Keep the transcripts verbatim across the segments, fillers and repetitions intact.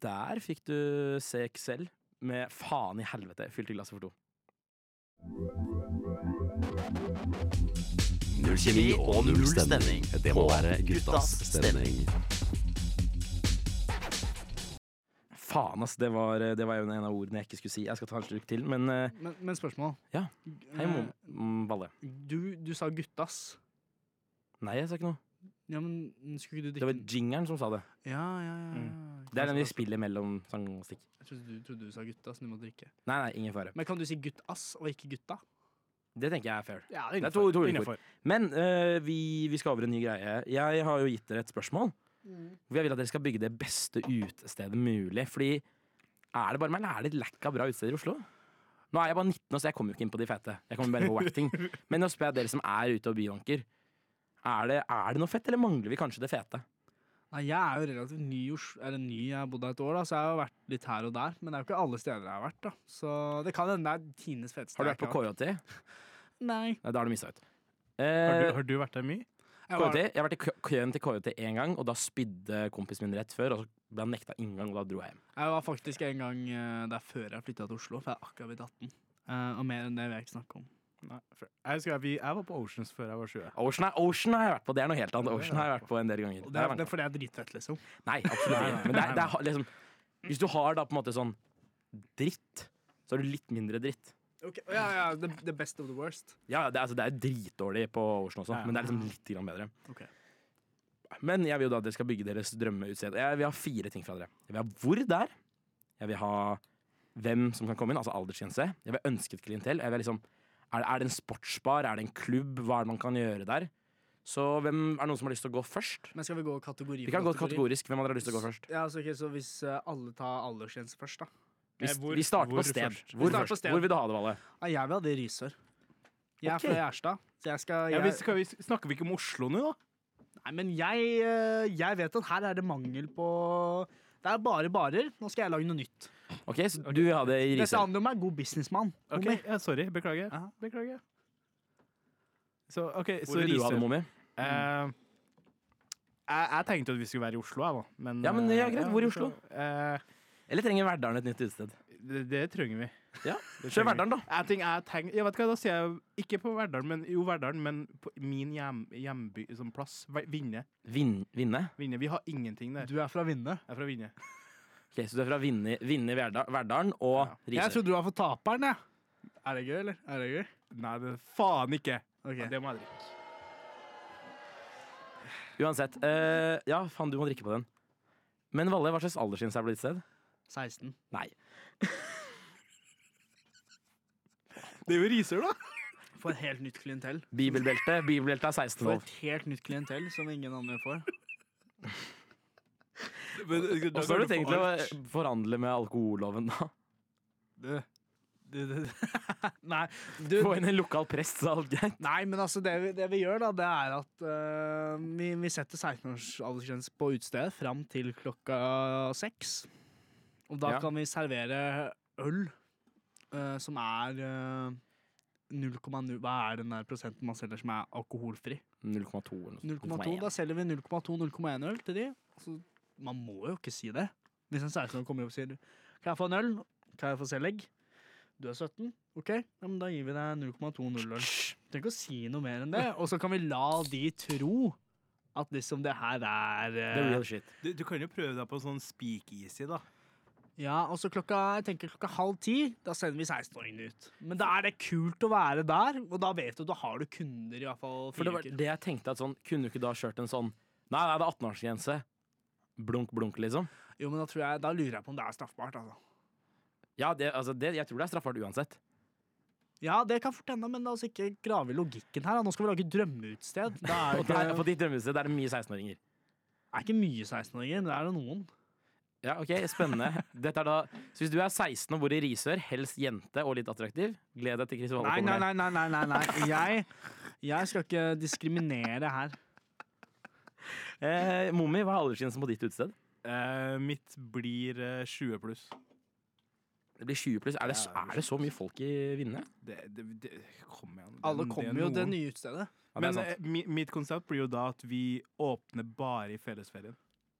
Der fikk du C X L med faen i helvete fylt i glasset for to. Null kjemi og null stemning. Det må være guttas stemning. Faen, ass, det var, det var jo en av ordene jeg ikke skulle si. Jeg skal ta en slurk til, men, uh, Men, men spørsmål. Ja, hei, Mo- mm, Valle. Du, du sa guttas. Nei, jeg sa ikke noe. Ja, men skulle ikke du Det var drikke jingeren som sa det. Ja, ja, ja, ja. Det er den vi spiller mellom sangstikk. Jeg trodde du, trodde du sa guttas, du må drikke. Nei, nei, ingen fare. Men kan du si guttass og ikke gutta? Det tenker jeg er fair. Ja, Det er to, to ord. Men uh, vi, vi skal over en ny greie. Jeg har jo gitt dere et spørsmål. Hvor jeg vil at dere skal bygge det beste utestedet mulig. Fordi er det bare meg, eller er det lack av bra utesteder i Oslo? Nå er jeg bare nitten, så jeg kommer jo ikke inn på de fete. Jeg kommer bare på whack-ting. Men nå spør jeg dere som er ute og byvanker. Er det, er det noe fett, eller mangler vi kanskje det fete? Nei, jeg er jo relativt ny, i Oslo- eller ny, jeg har bodd her et år, da, så jeg har jo vært litt her og der. Men det er jo ikke alle steder jeg har vært, da. Så det kan hende det er Tines feteste. Har du vært på jeg K J T? ikke har vært. Nei. Nei, da har du mista ut. Har Eh, du, har du vært der mye? Jeg K J var, T, jeg har vært i kø- køen til K J T én gang, og da spydde kompisen min rett før, og så ble han nekta inngang, og da dro jeg hjem. jeg var faktisk en gang eh, der før jeg flytta til Oslo, for jeg er akkurat blitt atten. Eh, og mer enn det vil jeg ikke snakke om. Nei. for- Jeg, husker, vi, jeg var på Oceans før jeg var tjue. Ocean, er, Ocean har jeg vært på, det er noe helt annet. Ocean har jeg vært på en del ganger. Og Det det, har er, jeg det vært er fordi jeg er dritfett, liksom. på. Nei, absolutt ikke. Men det er, det er liksom, hvis du har da på en måte sånn dritt, så har du litt mindre dritt. Okay. Ja, ja, the, the best of the worst. Ja, det er, altså, det er dritdårlig på Ocean også, Ja. men det er liksom litt grann bedre. Ok. Men jeg vil jo da at dere skal bygge deres drømmeutsted. Jeg vil ha fire ting fra dere. Jeg vil ha hvor der. Jeg vil ha hvem som kan komme inn, altså aldersgrense. Jeg vil ønske et klientell. Jeg vil liksom, er, det, er det en sportsbar? Er det en klubb? Hva er det man kan gjøre der? Så hvem, er det noen som har lyst til å gå først? Men skal vi gå kategori Vi kan gå kategorisk. Hvem av dere har lyst til å gå først? Ja, altså, ok, Så hvis eh, alle tar aldersgrense først, da? Vi, Eh, hvor- vi starter hvor på sted. først? Hvor, Vi starter på først? sted. Hvor vil du ha det, Valle? Ja, jeg vil ha det i Risør. Jeg er Ok. fra Gjerstad, så jeg skal Ja, jeg, vi, skal vi, snakker vi ikke om Oslo nå, da? Nei, men jeg, eh, jeg vet at her er det mangel på Det er bare barer. Nå skal jeg lage noe nytt. Ok, så du vil ha det i Dette Risør. handler om å være god businessmann. Ok, Mommy. ja, Sorry. Beklager. Ja. Beklager. Så, ok, så Hvor vil du ha Risør. det, Momi? Eh, jeg, jeg tenkte at vi skulle være i Oslo, jeg, da. Men, Ja, men ja, greit. Hvor i så, Oslo? eh, Eller trenger Verdalen et nytt utested? det, det trenger vi. Ja, Det Kjør trenger vi. Verdalen, da. Jeg tenker, jeg tenker, jeg vet hva, da sier jeg ikke på Verdalen, men jo Verdalen, men på min hjem, hjemby som plass. Ve- Vinne. Vin, vinne? Vinne. Vi har ingenting der. Du er fra Vinne. Jeg er fra Vinne. Ok, Så du er fra Vinne, Vinne i Verda- Verdalen og Jeg Risør? trodde du var for taperen, jeg. Er det gøy, eller? Er det gøy? Nei, det er faen ikke. Ok. Ja, det må jeg drikke. Uansett. eh, ja, faen, du må drikke på den. Men Valle, hva slags aldersgrense er det på ditt sted? seksten. Nei. Det er jo Risør, da. For et helt nytt klientell. Bibelbelte. Bibelbelte er seksten For år. et helt nytt klientell som ingen andre får. Og så har du tenkt å forhandle med alkoholloven, da? Du, du, du. Nei, du, Få inn en lokal prest, så er alt greit. nei, men altså det vi, det vi gjør da, det er at øh, vi, vi setter seksten-års aldersgrense på utestedet fram til klokka seks. Og da Ja. kan vi servere øl øh, som er øh, null komma null. Hva er den der prosenten man selger som er alkoholfri? null komma to eller null komma to. noe Da sånt. selger vi null komma to null komma én øl til de. Altså, man må jo ikke si det. Hvis en seksten-åring kommer opp og sier kan jeg få en øl, kan jeg få sellegg? Du er sytten, ok? Ja, men da gir vi deg null komma to null øl. Trenger ikke å si noe mer enn det. Og så kan vi la de tro at liksom det her er The eh, real shit. Du, du kan jo prøve deg på sånn speakeasy, da. Ja, og så klokka, jeg tenker klokka halv ti, da sender vi seksten-åringene ut. Men da er det kult å være der, og da vet du at da har du kunder i hvert fall For det fire var uker. det jeg tenkte at sånn, kunne du ikke da kjørt en sånn Nei, nei, det er atten-årsgrense. Blunk, blunk, liksom. Jo, men da, tror jeg, da lurer jeg på om det er straffbart, altså. Ja, det, altså, det, jeg tror det er straffbart uansett. Ja, det kan fort hende, men la oss ikke grave i logikken her. Da. Nå skal vi lage drømmeutsted. Da er Og det der, ikke, på ditt drømmested er det mye seksten-åringer. er ikke mye seksten-åringer, men det er det noen. Ja, ok, spennende. Dette er da, så hvis du er seksten og bor i Risør, helst jente og litt attraktiv, gled deg til Chris Valle Nei, kommer nei, ned. nei, nei, nei, nei, nei. Jeg, jeg skal ikke diskriminere her. Eh, Momi, hva er aldersgrensen på ditt utested? Eh, mitt blir eh, tjue pluss. Det blir tjue pluss. Er det, Ja, er det så mye folk i Vinne? Det, det, det, kom igjen. Det- Alle det er kommer jo til det noen. nye utstedet. Ja, det er Men sant. eh, mi, mitt konsept blir jo da at vi åpner bare i fellesferien.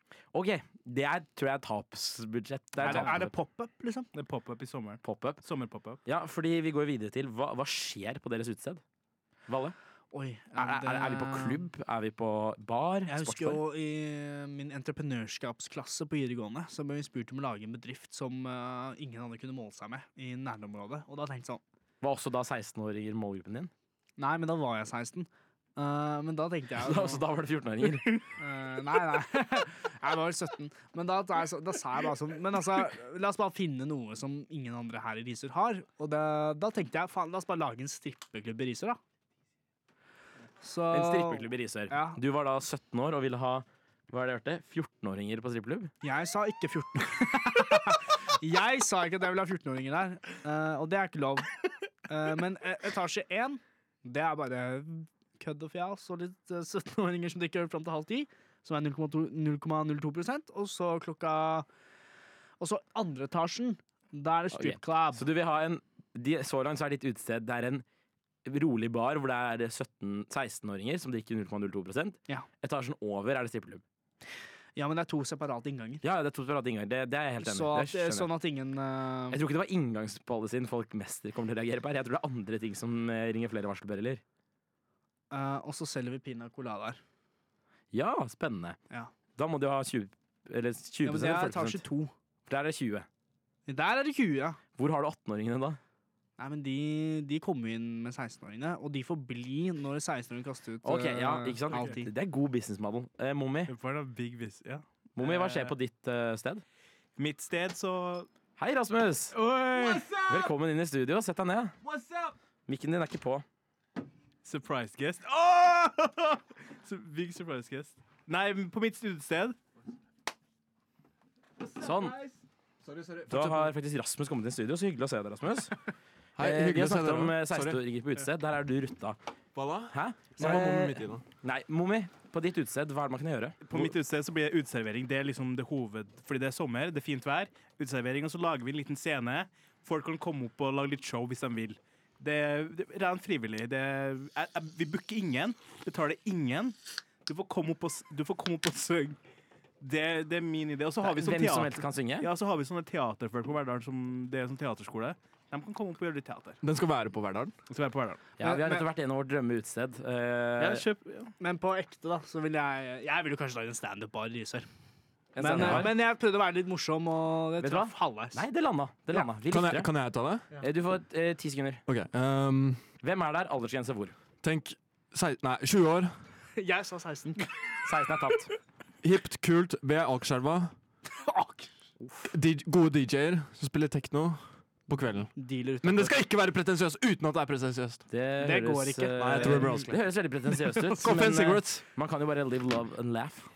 OK, det er, tror jeg er tapsbudsjett. Det Er er det, er det tapsbudsjett. pop-up, liksom? Det er pop-up i sommeren. Pop-up. Sommer-pop-up. Ja, fordi vi går videre til hva, hva skjer på deres utested? Valle? Oi, Er, er, er vi på klubb? Er vi på bar? Jeg husker Sportsbar? jo i min entreprenørskapsklasse på videregående så ble vi spurt om å lage en bedrift som eh, ingen andre kunne måle seg med i nærområdet. Og da tenkte jeg sånn Var også da seksten-åringer målgruppen din? Nei, men da var jeg seksten. Eh, men da tenkte jeg Da, så da var det fjorten-åringer? Eh, nei, nei. Jeg var vel sytten. Men da, da, da sa jeg bare sånn Men altså, la oss bare finne noe som ingen andre her i Risør har. Og det, da tenkte jeg faen, la oss bare lage en strippeklubb i Risør, da. Så, En strippeklubb i Risør. Ja. Du var da sytten år og ville ha hva er det jeg hørte? fjorten-åringer på strippeklubb? Jeg sa ikke fjorten. Jeg sa ikke at jeg ville ha fjorten-åringer der, eh, og det er ikke lov. Eh, men e- etasje én, det er bare kødd og fjas og litt eh, sytten-åringer som drikker øl fram til halv ti, som er null komma null to prosent, og så klokka Og så andre etasjen, da er det strip club. Så du vil ha en de, Så langt så er ditt utested Det er en rolig bar hvor det er sytten-seksten-åringer som drikker null komma null to prosent. Ja. Etasjen over er det strippeklubb. Ja, men det er to separate innganger. Ja, det er to separate innganger. Det, det er jeg helt enig Så i. at, Det skjønner jeg. sånn at ingen eh, Jeg tror ikke det var inngangspolicyen folk mest kommer til å reagere på her. Jeg tror det er andre ting som eh, ringer flere varselbjeller. eh, Og så selger vi pina coladaer. Ja, spennende. Ja. Da må du ha tjue Eller tjue Ja, men det er eller etasje førti prosent. to. Der er det tjue. Der er det tjue, ja. Hvor har du atten-åringene da? Nei, men de, de kommer inn med seksten-åringene, og de får bli når seksten-åringene kaster ut Ok, ja, eh, ikke sant? halv ti. Det er god businessmodel. Eh, Mommy, Det var da big vis, ja. Mommy, hva skjer på ditt eh, sted? Mitt sted, så Hei, Rasmus! Oi! Velkommen inn i studio. Sett deg ned. Mikken din er ikke på. Surprise guest. Åh! Så big surprise guest. Nei, på mitt studiested. Sånn. Sorry, sorry. Da har faktisk Rasmus kommet inn i studio. Så hyggelig å se deg, Rasmus. Hei, Eh, vi hyggelig har å se snakket dere om eh, også. Sorry. seksten-åringer på utested. Der er du rutta. Hva da? Hæ? Så var Eh, mommen midt i nå. Nei, Mommy, på ditt utested, hva er det man kan gjøre? På mitt utested så blir det uteservering. Det er liksom det hoved... Fordi det er sommer, det er fint vær. Uteservering, og så lager vi en liten scene. Folk kan komme opp og lage litt show hvis de vil. Det er, det er rent frivillig. Det er, er, er, vi booker ingen. Betaler ingen. Du får komme opp og, s- du får komme opp og synge. Det, det er min idé. Og så har vi sånn Hvem som teater. helst kan synge? Ja, så har vi sånne teaterfolk på Verdalen som det er sånn teaterskole. De kan komme opp og gjøre litt teater. Den skal være på Verdalen. Og så være på Verdalen. Ja, Vi har Men- nettopp vært gjennom vårt drømmeutsted. Ja, Uh, kjøp, ja. Men på ekte, da, så vil jeg Jeg ville kanskje lage en standup-bar i Risør. en Men, standup-bar. men jeg prøvde å være litt morsom, og det Vet du traff halvveis. Nei, det landa. Det landa. Vi Kan likte jeg, det. kan jeg ta det? Eh, Du får eh, ti sekunder. Ok. ehm, Hvem er der? Aldersgrense hvor? tenk sei- Nei, tjue år. Jeg sa seksten. seksten er tapt. Hipt, kult ved Akerselva. D- Gode D J-er som spiller tekno på kvelden. Dealer Men det skal ikke være pretensiøst uten at det er pretensiøst. Det, Det går høres, ikke. eh, Nei, jeg tror det blir vanskelig. Det høres veldig pretensiøst ut. Coffee and men, eh, cigarettes. man kan jo bare live, love and laugh.